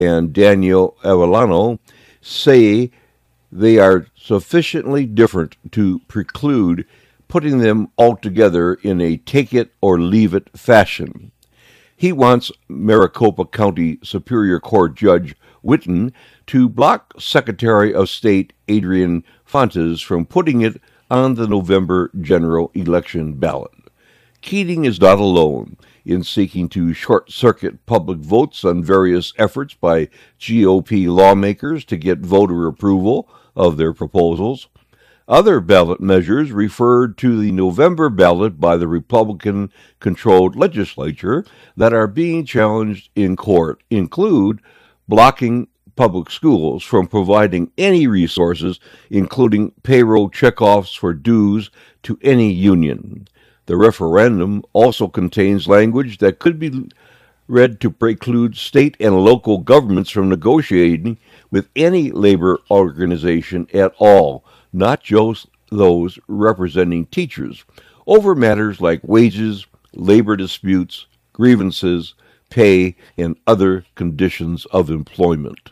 and Daniel Avellano say they are sufficiently different to preclude putting them all together in a take-it-or-leave-it fashion. He wants Maricopa County Superior Court Judge Whitten to block Secretary of State Adrian Fontes from putting it on the November general election ballot. Keating is not alone in seeking to short-circuit public votes on various efforts by GOP lawmakers to get voter approval of their proposals. Other ballot measures referred to the November ballot by the Republican-controlled legislature that are being challenged in court include blocking public schools from providing any resources, including payroll checkoffs for dues, to any union. The referendum also contains language that could be read to preclude state and local governments from negotiating with any labor organization at all, not just those representing teachers, over matters like wages, labor disputes, grievances, pay, and other conditions of employment.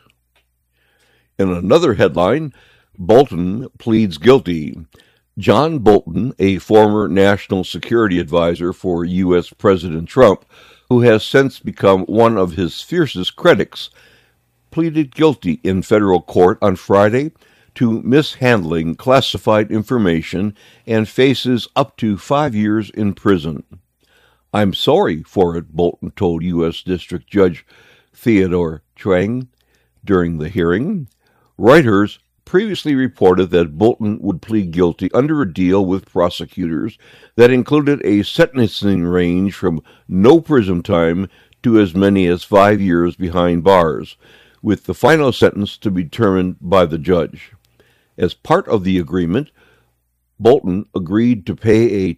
In another headline, Bolton pleads guilty. John Bolton, a former national security advisor for U.S. President Trump, who has since become one of his fiercest critics, pleaded guilty in federal court on Friday to mishandling classified information and faces up to 5 years in prison. "I'm sorry for it," Bolton told U.S. District Judge Theodore Chuang during the hearing. Reuters previously reported that Bolton would plead guilty under a deal with prosecutors that included a sentencing range from no prison time to as many as 5 years behind bars, with the final sentence to be determined by the judge. As part of the agreement, Bolton agreed to pay a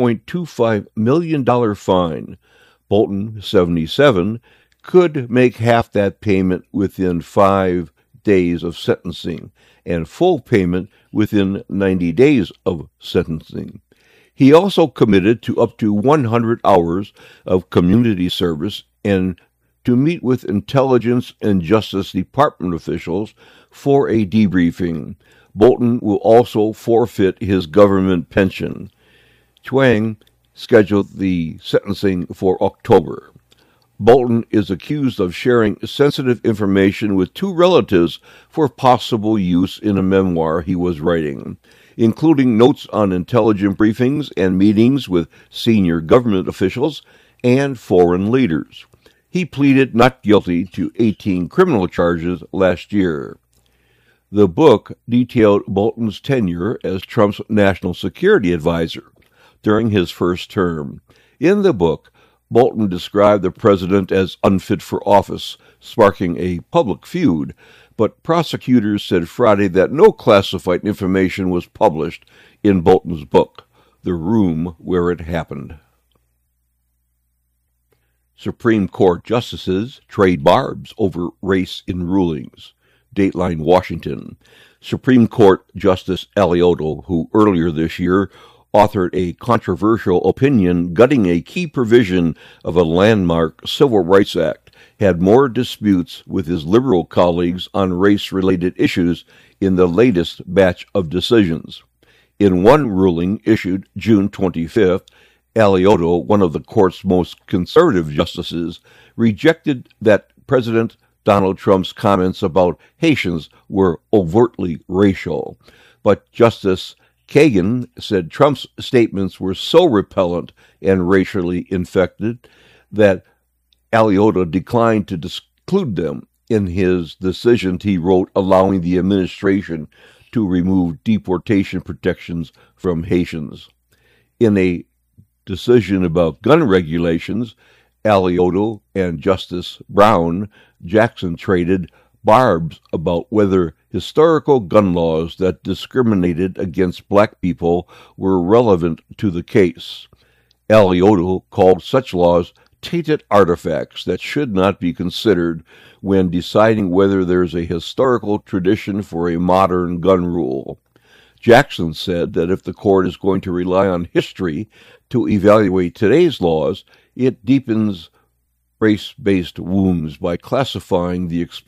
$2.25 million fine. Bolton, 77, could make half that payment within 5 days of sentencing and full payment within 90 days of sentencing. He also committed to up to 100 hours of community service and to meet with Intelligence and Justice Department officials for a debriefing. Bolton will also forfeit his government pension. Chuang scheduled the sentencing for October. Bolton is accused of sharing sensitive information with 2 relatives for possible use in a memoir he was writing, including notes on intelligence briefings and meetings with senior government officials and foreign leaders. He pleaded not guilty to 18 criminal charges last year. The book detailed Bolton's tenure as Trump's national security advisor during his first term. In the book, Bolton described the president as unfit for office, sparking a public feud, but prosecutors said Friday that no classified information was published in Bolton's book, The Room Where It Happened. Supreme Court justices trade barbs over race in rulings. Dateline, Washington. Supreme Court Justice Alioto, who earlier this year authored a controversial opinion gutting a key provision of a landmark Civil Rights Act, had more disputes with his liberal colleagues on race-related issues in the latest batch of decisions. In one ruling issued June 25th, Alioto, one of the court's most conservative justices, rejected that President Donald Trump's comments about Haitians were overtly racial. But Justice Kagan said Trump's statements were so repellent and racially infected that Alioto declined to exclude them in his decision he wrote allowing the administration to remove deportation protections from Haitians. In a decision about gun regulations, Alioto and Justice Brown Jackson traded barbs about whether historical gun laws that discriminated against black people were relevant to the case. Alioto called such laws tainted artifacts that should not be considered when deciding whether there's a historical tradition for a modern gun rule. Jackson said that if the court is going to rely on history to evaluate today's laws, it deepens race-based wombs by classifying the